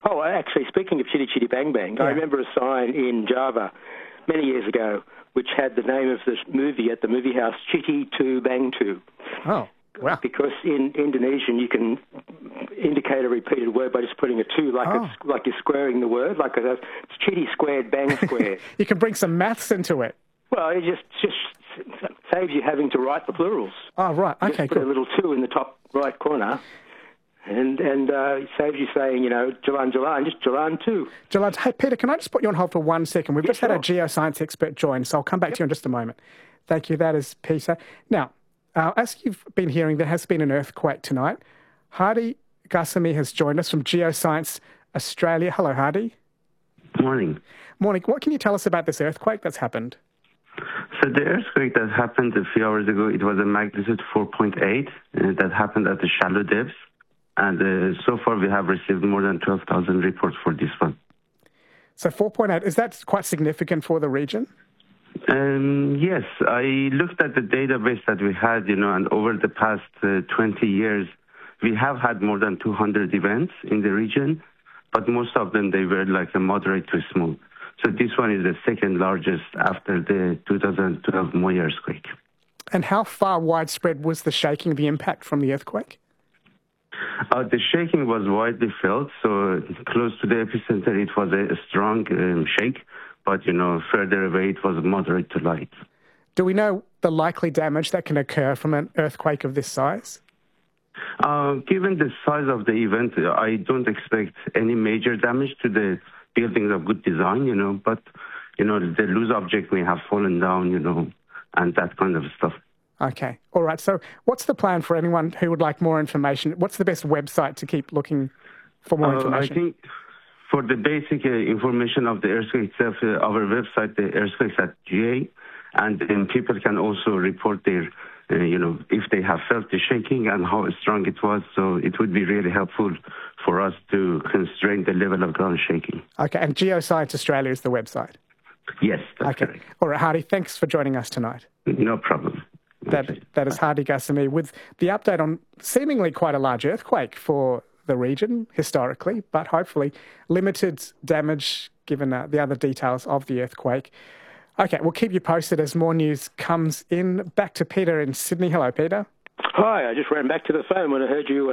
Oh, actually, speaking of Chitty Chitty Bang Bang, I remember a sign in Java many years ago which had the name of the movie at the movie house, Chitty to Bang to. Oh, wow. Because in Indonesian you can indicate a repeated word by just putting a 2, like you're squaring the word, like it's Chitty squared, Bang squared. You can bring some maths into it. Well, it just saves you having to write the plurals. Oh, right. Okay, just put a little 2 in the top right corner. And it saves you saying, Jalan, just Jalan 2. Jalan, hey, Peter, can I just put you on hold for 1 second? We've just had a geoscience expert join, so I'll come back to you in just a moment. Thank you. That is Peter. Now, as you've been hearing, there has been an earthquake tonight. Hardy Ghassemi has joined us from Geoscience Australia. Hello, Hardy. Morning. Morning. What can you tell us about this earthquake that's happened? So the earthquake that happened a few hours ago, it was a magnitude 4.8 that happened at the shallow depths. And so far we have received more than 12,000 reports for this one. So 4.8, is that quite significant for the region? Yes, I looked at the database that we had, and over the past 20 years, we have had more than 200 events in the region, but most of them, they were like a moderate to small. So this one is the second largest after the 2012 Moi earthquake. And how far widespread was the shaking, the impact from the earthquake? The shaking was widely felt, so close to the epicenter it was a strong shake, but, further away it was moderate to light. Do we know the likely damage that can occur from an earthquake of this size? Given the size of the event, I don't expect any major damage to the buildings of good design, but, the loose object may have fallen down, and that kind of stuff. Okay. All right. So what's the plan for anyone who would like more information? What's the best website to keep looking for more information? I think for the basic information of the earthquake itself, our website, the earthquakes.ga, and then people can also report their, if they have felt the shaking and how strong it was. So it would be really helpful for us to constrain the level of ground shaking. Okay. And Geoscience Australia is the website? Yes, that's correct. All right, Hardy, thanks for joining us tonight. No problem. That is Hardy Ghassemi with the update on seemingly quite a large earthquake for the region historically, but hopefully limited damage given the other details of the earthquake. Okay, we'll keep you posted as more news comes in. Back to Peter in Sydney. Hello, Peter. Hi, I just ran back to the phone when I heard you...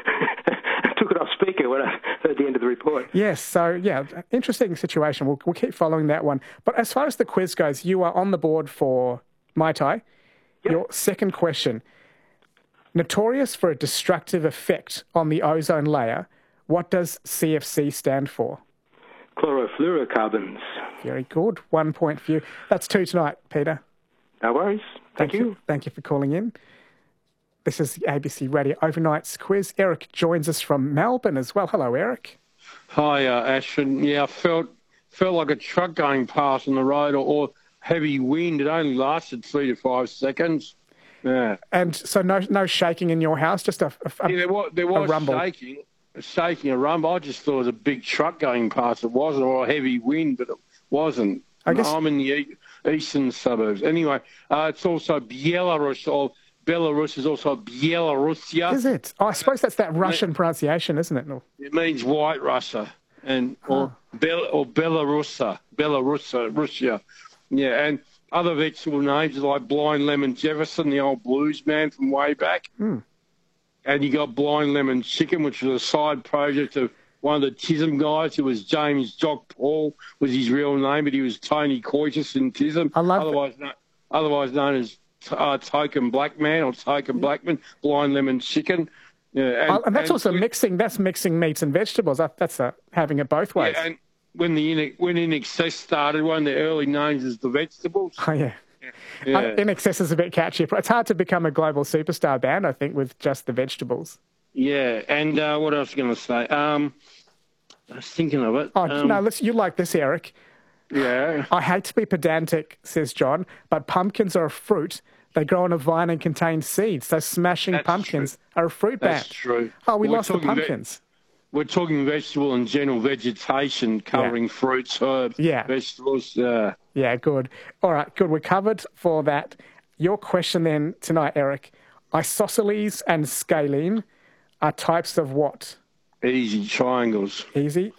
took it off speaker when I heard the end of the report. Yes, so, interesting situation. We'll keep following that one. But as far as the quiz goes, you are on the board for Mai Tai. Yep. Your second question. Notorious for a destructive effect on the ozone layer, what does CFC stand for? Chlorofluorocarbons. Very good. 1 point for you. That's 2 tonight, Peter. No worries. Thank you. Thank you for calling in. This is the ABC Radio Overnight's quiz. Eric joins us from Melbourne as well. Hello, Eric. Hi, Ashton. Yeah, I felt like a truck going past on the road or heavy wind. It only lasted 3 to 5 seconds. Yeah. And so no shaking in your house, just a there was rumble. shaking, a rumble. I just thought it was a big truck going past. It wasn't, or a heavy wind, but it wasn't. I'm in the eastern suburbs. Anyway, it's also Belarus, or Belarus is also Bielorusia. Is it? Oh, I suppose that's that Russian pronunciation, isn't it? No. It means White Russia, or Belarusia, Russia. Yeah, and other vegetable names like Blind Lemon Jefferson, the old blues man from way back. Mm. And you got Blind Lemon Chicken, which was a side project of one of the Chisholm guys who was James Jock Paul, was his real name, but he was Tony Coitus in Chisholm, otherwise known as Token Black Man or Token Blackman, Blind Lemon Chicken. Yeah, and that's also mixing meats and vegetables. That's having it both ways. Yeah, and when In Excess started, one of the early names is the Vegetables. Oh, yeah. In Excess is a bit catchy. It's hard to become a global superstar band, I think, with just the Vegetables. Yeah, and what else was I going to say? I was thinking of it. No, you like this, Eric. Yeah. I hate to be pedantic, says John, but pumpkins are a fruit. They grow on a vine and contain seeds. So smashing pumpkins are a fruit band. That's true. Oh, we lost the pumpkins. We're talking vegetable and general vegetation covering fruits, herbs, vegetables. Yeah, good. All right, good. We're covered for that. Your question then tonight, Eric. Isosceles and scalene are types of what? Easy triangles. Easy.